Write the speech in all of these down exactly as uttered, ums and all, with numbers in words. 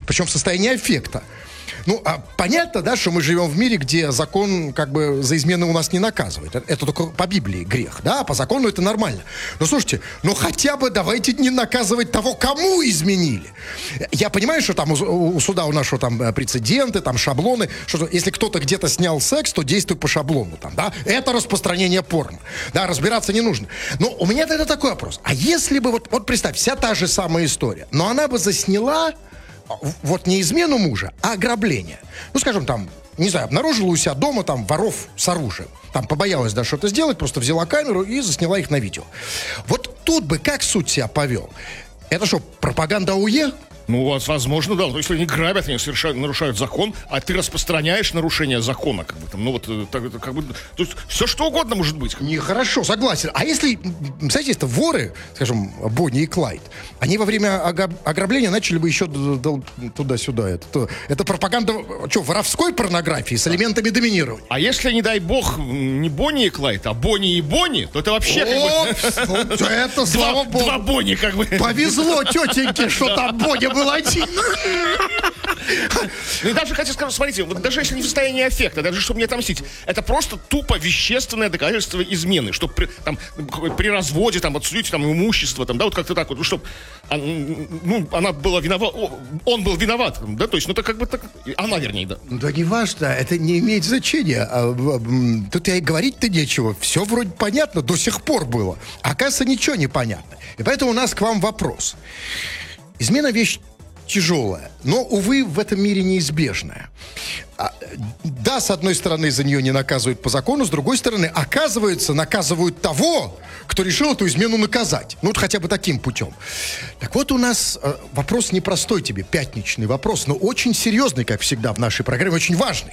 причем в состоянии аффекта. Ну, а понятно, да, что мы живем в мире, где закон как бы за измены у нас не наказывает. Это только по Библии грех, да, по закону это нормально. Но слушайте, ну хотя бы давайте не наказывать того, кому изменили. Я понимаю, что там у, у суда у нашего там прецеденты, там шаблоны, что если кто-то где-то снял секс, то действует по шаблону, там, да, это распространение порно, да, разбираться не нужно. Но у меня тогда такой вопрос, а если бы, вот, вот представь, вся та же самая история, но она бы засняла вот не измену мужа, а ограбление. Ну, скажем, там, не знаю, обнаружила у себя дома там воров с оружием. Там побоялась, да, что-то сделать, просто взяла камеру и засняла их на видео. Вот тут бы как суд себя повел? Это что, пропаганда АУЕ? Ну, возможно, да. То есть, если они грабят, они совершают, нарушают закон, а ты распространяешь нарушение закона, как бы там, ну вот, так, как бы, то есть, все что угодно может быть. Нехорошо, согласен. А если, знаете, это воры, скажем, Бонни и Клайд, они во время ограбления начали бы еще туда-сюда. Это, это пропаганда, что, воровской порнографии с элементами доминирования. А если, не дай бог, не Бонни и Клайд, а Бонни и Бонни, то это вообще как бы... Это, слава богу. Два Бонни, как бы. Повезло тетеньке, что там Бонни был один. Ну и даже, хотя скажу, смотрите, вот даже если не в состоянии аффекта, даже чтобы не отомстить, это просто тупо вещественное доказательство измены, чтобы при, там, при разводе там, отсудить там, имущество, там, да, вот как-то так вот, чтобы ну, она была виновата, он был виноват, да, то есть, ну, это как бы так, она, вернее, да. Да не важно, это не имеет значения. Тут и говорить-то нечего, все вроде понятно, до сих пор было. Оказывается, ничего не понятно. И поэтому у нас к вам вопрос. Измена вещь тяжелая, но, увы, в этом мире неизбежная. А, да, с одной стороны, за нее не наказывают по закону, с другой стороны, оказывается, наказывают того, кто решил эту измену наказать. Ну, вот хотя бы таким путем. Так вот, у нас э, вопрос непростой тебе, пятничный вопрос, но очень серьезный, как всегда в нашей программе, очень важный.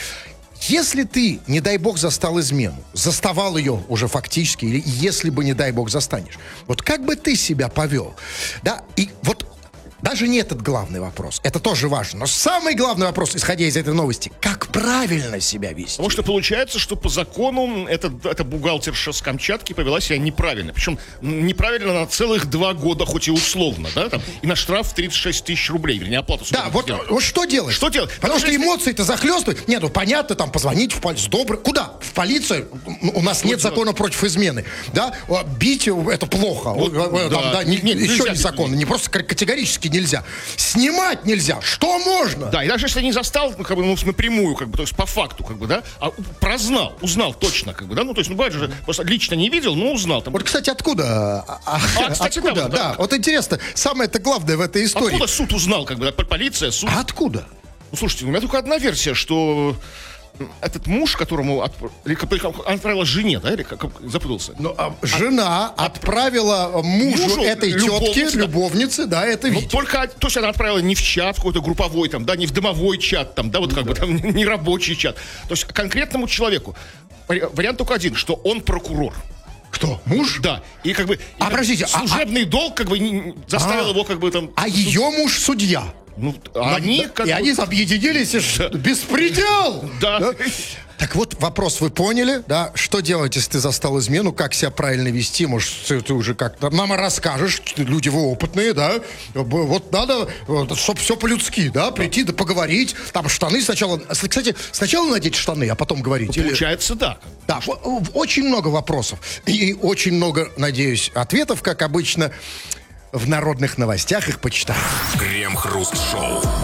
Если ты, не дай бог, застал измену, заставал ее уже фактически, или если бы, не дай бог, застанешь, вот как бы ты себя повел? Да, и вот даже не этот главный вопрос, это тоже важно, но самый главный вопрос, исходя из этой новости, как правильно себя вести? Потому что получается, что по закону эта, эта бухгалтерша с Камчатки повела себя неправильно, причем неправильно на целых два года, хоть и условно, да, там, и на штраф тридцать шесть тысяч рублей, вернее, оплату. Да, вот, вот что делать? Что делать? Потому что эмоции-то захлестывают. Нет, ну понятно, там позвонить в полицию, добро. Куда? В полицию? У нас нет закона против измены, да? Бить это плохо. Вот, там, да. да, не, Нет, еще нельзя, не закон, не просто категорически нельзя. Снимать нельзя. Что можно? Да, и даже если не застал, ну, как бы, ну, напрямую, как бы, то есть по факту, как бы, да, а прознал, узнал точно, как бы, да, ну, то есть, ну, бывает же, просто лично не видел, но узнал. Там. Вот, кстати, откуда? А, а кстати, откуда? Да, да, да. Вот интересно, самое-то главное в этой истории. Откуда суд узнал, как бы, полиция, суд? А откуда? Ну, слушайте, у меня только одна версия, что этот муж, которому отп... отправила жене, да, или как, как запутался? Ну, а жена От... отправила мужу, мужу этой тетке, да. любовнице, да, это видео. Ну, только, то есть она отправила не в чат, в какой-то групповой, там, да, не в домовой чат, там, да, вот как да. бы там, не рабочий чат. То есть конкретному человеку. Вариант только один, что он прокурор. Кто? Муж? Да. И как бы а, и, подождите, служебный а, долг как бы не, заставил а, его как бы там... А ее муж судья. Ну, они да, как и бы... они объединились, и беспредел! Да. да. Так вот, вопрос вы поняли, да? Что делать, если ты застал измену? Как себя правильно вести? Может, ты, ты уже как-то нам расскажешь, люди вы опытные, да? Вот надо, чтобы все по-людски, да? Прийти, да поговорить. Там штаны сначала... Кстати, сначала надеть штаны, а потом говорить. Ну, получается, или... да. Да, очень много вопросов. И очень много, надеюсь, ответов, как обычно. В народных новостях их почитаем. Крем-хруст-шоу.